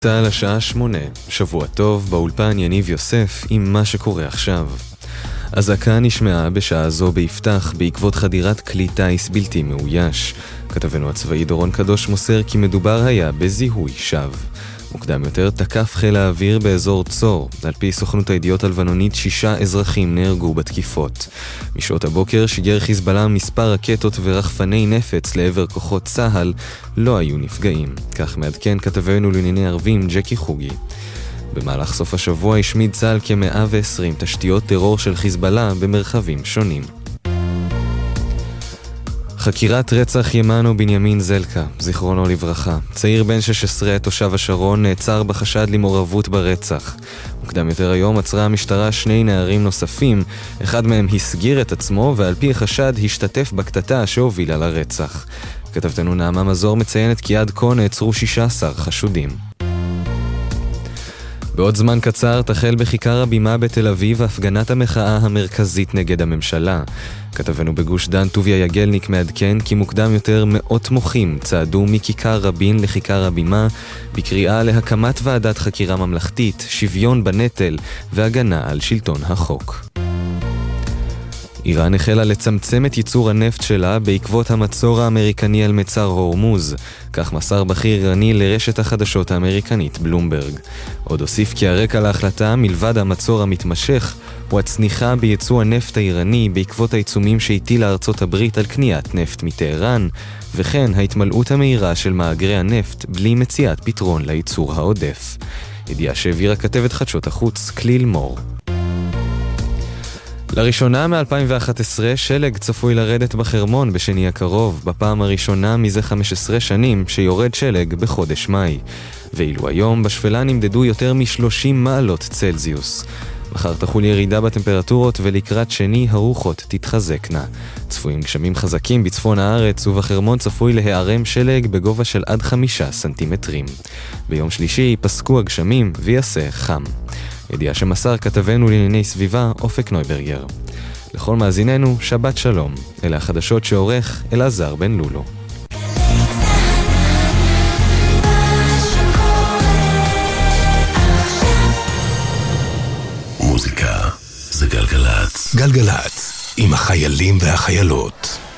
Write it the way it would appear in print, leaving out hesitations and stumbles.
צהל השעה 8, שבוע טוב, באולפן יניב יוסף עם מה שקורה עכשיו. אזעקה נשמעה בשעה זו ביפתח בעקבות חדירת כלי טייס בלתי מאויש. כתבנו הצבאי דורון קדוש מוסר כי מדובר היה בזיהוי שווא. מוקדם יותר תקף חיל האוויר באזור צור. על פי סוכנות הידיעות הלבנונית 6 אזרחים נהרגו בתקיפות. משעות הבוקר שיגר חיזבאללה מספר רקטות ורחפני נפץ לעבר כוחות צהל, לא היו נפגעים. כך מעדכן כתבנו לענייני ערבים ג'קי חוגי. במהלך סוף השבוע השמיד צה"ל כ-120 תשתיות טרור של חיזבאללה במרחבים שונים. חקירת רצח ימנו בנימין זלקה, זיכרונו לברכה. צעיר בן 16, תושב השרון, נעצר בחשד למעורבות ברצח. מוקדם יותר היום עצרה המשטרה 2 נערים נוספים, אחד מהם הסגיר את עצמו ועל פי החשד השתתף בקטטה שהובילה לרצח. כתבתנו נעמה מזור מציינת כי עד כה נעצרו 16 חשודים. בעוד זמן קצר תחל בכיכר הבימה בתל אביב הפגנת המחאה המרכזית נגד הממשלה. כתבנו בגוש דן טוביה יגלניק מעדכן כי מוקדם יותר מאות מוחים צעדו מכיכר רבין לכיכר הבימה בקריאה להקמת ועדת חקירה ממלכתית, שוויון בנטל והגנה על שלטון החוק. איראן החלה לצמצם את ייצור הנפט שלה בעקבות המצור האמריקני על מצר הורמוז, כך מסר בכיר איראני לרשת החדשות האמריקנית בלומברג. עוד הוסיף כי הרקע להחלטה מלבד המצור המתמשך הוא הצניחה בייצוא הנפט האיראני בעקבות העיצומים שהטילה ארצות הברית על קניית נפט מטהרן, וכן ההתמלאות המהירה של מאגרי הנפט בלי מציאת פתרון לייצור העודף. ידיעה שהעבירה כתבת חדשות החוץ כליל מור. לראשונה מ-2011 שלג צפוי לרדת בחרמון בשני הקרוב, בפעם הראשונה מזה 15 שנים שיורד שלג בחודש מאי. ואילו היום בשפלה נמדדו יותר מ-30 מעלות צלזיוס. מחר תחול ירידה בטמפרטורות ולקראת שני הרוחות תתחזקנה. צפויים גשמים חזקים בצפון הארץ ובחרמון צפוי להיערם שלג בגובה של עד 5 סנטימטרים. ביום שלישי ייפסקו הגשמים ויעשה חם. ידיעה שמסר כתבנו לענייני סביבה אופק נויברגר. לכל מאזיננו, שבת שלום. אלה החדשות שעורך אלעזר בן לולו. מוזיקה זה גלגלצ. גלגלצ עם החיילים והחיילות.